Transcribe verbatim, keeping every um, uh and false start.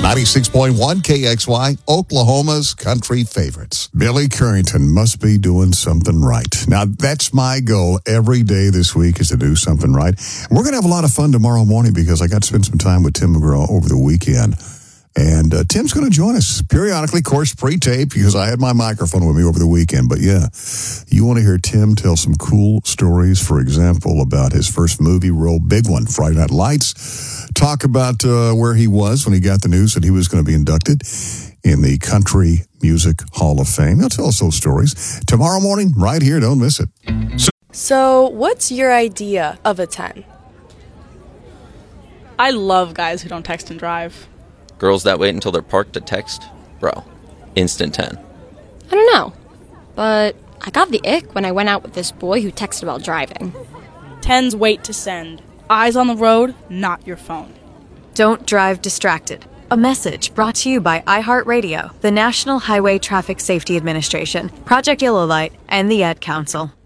ninety-six point one K X Y, Oklahoma's country favorites. Billy Currington must be doing something right. Now, that's my goal every day this week is to do something right. We're going to have a lot of fun tomorrow morning because I got to spend some time with Tim McGraw over the weekend. And uh, Tim's going to join us periodically, of course, pre-tape, because I had my microphone with me over the weekend. But yeah, you want to hear Tim tell some cool stories, for example, about his first movie role, big one, Friday Night Lights. Talk about uh, where he was when he got the news that he was going to be inducted in the Country Music Hall of Fame. He'll tell us those stories tomorrow morning right here. Don't miss it. So, so what's your idea of a ten? I love guys who don't text and drive. Girls that wait until they're parked to text? Bro, instant ten. I don't know, but I got the ick when I went out with this boy who texted while driving. Tens wait to send. Eyes on the road, not your phone. Don't drive distracted. A message brought to you by iHeartRadio, the National Highway Traffic Safety Administration, Project Yellow Light, and the Ad Council.